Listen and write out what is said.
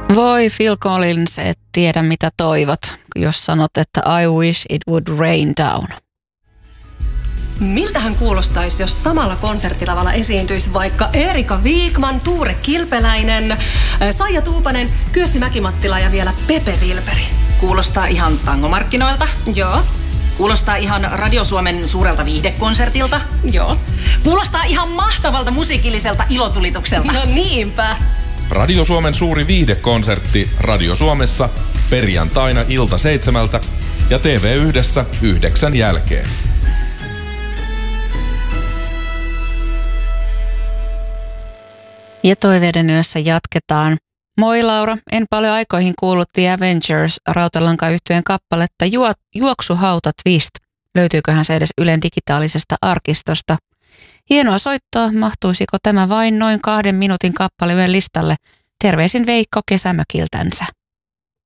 Voi Phil Collins, et tiedä mitä toivot, jos sanot, että I wish it would rain down. Miltähän kuulostaisi, jos samalla konserttilavalla esiintyisi vaikka Erika Viikman, Tuure Kilpeläinen, Saija Tuupanen, Kyösti Mäkimattila ja vielä Pepe Vilperi? Kuulostaa ihan tangomarkkinoilta. Joo. Kuulostaa ihan Radio Suomen suurelta viihdekonsertilta. Joo. Kuulostaa ihan mahtavalta musiikilliselta ilotulitukselta. No niinpä. Radio Suomen suuri viihdekonsertti Radio Suomessa perjantaina ilta 7 ja TV1 9 jälkeen. Ja Toiveiden yössä jatketaan. Moi Laura, en paljon aikoihin kuullut The Avengers Rautalankayhtyeen kappaletta Juoksuhauta Twist. Löytyyköhän se edes Ylen digitaalisesta arkistosta? Hienoa soittoa, mahtuisiko tämä vain noin 2 minuutin kappale listalle? Terveisin Veikko kesämökiltänsä.